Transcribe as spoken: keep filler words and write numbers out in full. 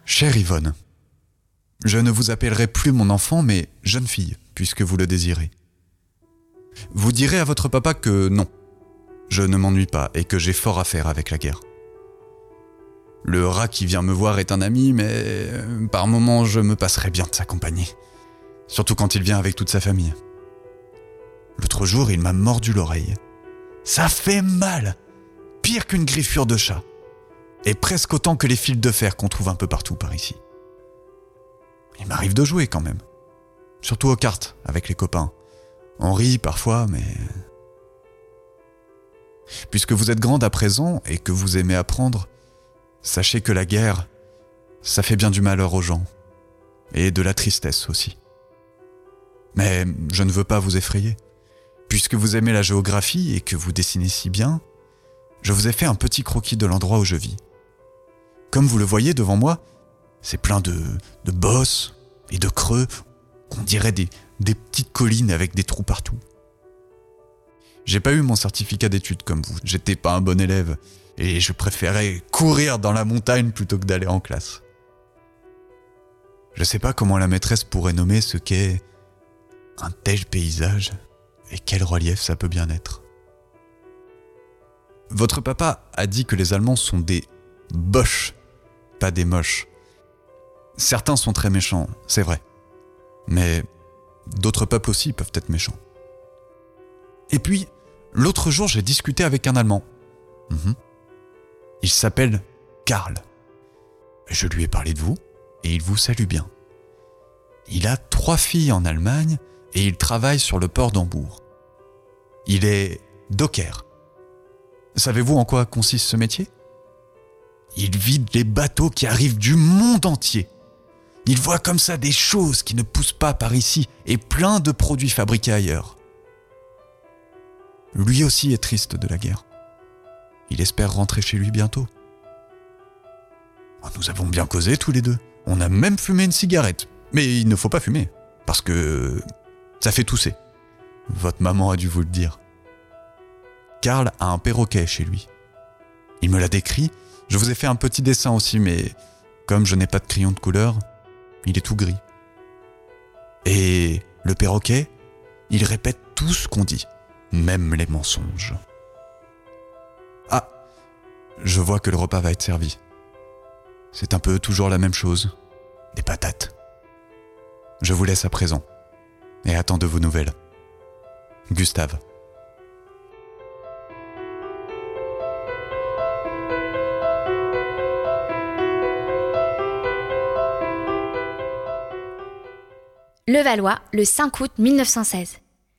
Chère Yvonne, je ne vous appellerai plus mon enfant, mais jeune fille, puisque vous le désirez. Vous direz à votre papa que non, je ne m'ennuie pas et que j'ai fort à faire avec la guerre. Le rat qui vient me voir est un ami, mais euh, par moments je me passerai bien de sa compagnie, surtout quand il vient avec toute sa famille. L'autre jour, il m'a mordu l'oreille. Ça fait mal, pire qu'une griffure de chat, et presque autant que les fils de fer qu'on trouve un peu partout par ici. Il m'arrive de jouer quand même, surtout aux cartes avec les copains. On rit parfois, mais... Puisque vous êtes grande à présent et que vous aimez apprendre, sachez que la guerre, ça fait bien du malheur aux gens, et de la tristesse aussi. Mais je ne veux pas vous effrayer. Puisque vous aimez la géographie et que vous dessinez si bien, je vous ai fait un petit croquis de l'endroit où je vis. Comme vous le voyez devant moi, c'est plein de, de bosses et de creux, on dirait des, des petites collines avec des trous partout. J'ai pas eu mon certificat d'études comme vous, j'étais pas un bon élève et je préférais courir dans la montagne plutôt que d'aller en classe. Je sais pas comment la maîtresse pourrait nommer ce qu'est un tel paysage et quel relief ça peut bien être. Votre papa a dit que les Allemands sont des boches, pas des moches. Certains sont très méchants, c'est vrai. Mais d'autres peuples aussi peuvent être méchants. Et puis, l'autre jour, j'ai discuté avec un Allemand. Mmh. Il s'appelle Karl. Je lui ai parlé de vous, et il vous salue bien. Il a trois filles en Allemagne, et il travaille sur le port d'Hambourg. Il est docker. Savez-vous en quoi consiste ce métier ? Il vide les bateaux qui arrivent du monde entier. Il voit comme ça des choses qui ne poussent pas par ici et plein de produits fabriqués ailleurs. Lui aussi est triste de la guerre. Il espère rentrer chez lui bientôt. Nous avons bien causé tous les deux. On a même fumé une cigarette. Mais il ne faut pas fumer, parce que ça fait tousser. Votre maman a dû vous le dire. Karl a un perroquet chez lui. Il me l'a décrit. Je vous ai fait un petit dessin aussi, mais comme je n'ai pas de crayon de couleur, il est tout gris. Et le perroquet, il répète tout ce qu'on dit, même les mensonges. Ah, je vois que le repas va être servi. C'est un peu toujours la même chose, des patates. Je vous laisse à présent, et attends de vos nouvelles. Gustave. Levallois, le cinq août mille neuf cent seize.